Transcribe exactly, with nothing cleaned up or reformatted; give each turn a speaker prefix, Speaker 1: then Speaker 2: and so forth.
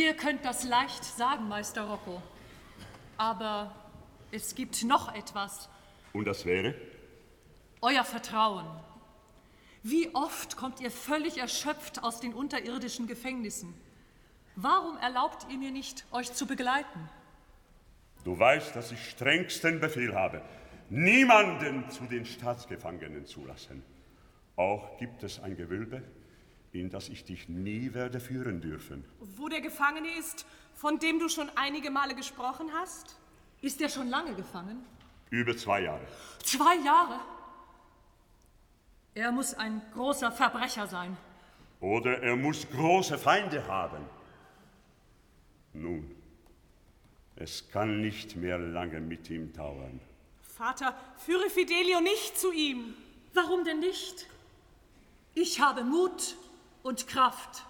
Speaker 1: Ihr könnt das leicht sagen, Meister Rocco. Aber es gibt noch etwas.
Speaker 2: Und das wäre?
Speaker 1: Euer Vertrauen. Wie oft kommt ihr völlig erschöpft aus den unterirdischen Gefängnissen? Warum erlaubt ihr mir nicht, euch zu begleiten?
Speaker 2: Du weißt, dass ich strengsten Befehl habe, niemanden zu den Staatsgefangenen zu lassen. Auch gibt es ein Gewölbe, in das ich dich nie werde führen dürfen.
Speaker 3: Wo der Gefangene ist, von dem du schon einige Male gesprochen hast?
Speaker 1: Ist er schon lange gefangen?
Speaker 2: Über zwei Jahre.
Speaker 1: Zwei Jahre? Er muss ein großer Verbrecher sein.
Speaker 2: Oder er muss große Feinde haben. Nun, es kann nicht mehr lange mit ihm dauern.
Speaker 3: Vater, führe Fidelio nicht zu ihm.
Speaker 1: Warum denn nicht? Ich habe Mut und Kraft.